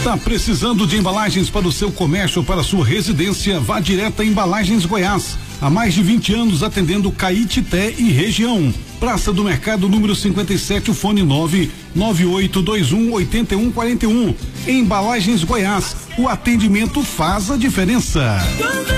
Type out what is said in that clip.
Tá precisando de embalagens para o seu comércio ou para a sua residência? Vá direto a Embalagens Goiás. Há mais de 20 anos atendendo Caetité e região. Praça do Mercado, número 57, o fone 998218141. Embalagens Goiás. O atendimento faz a diferença.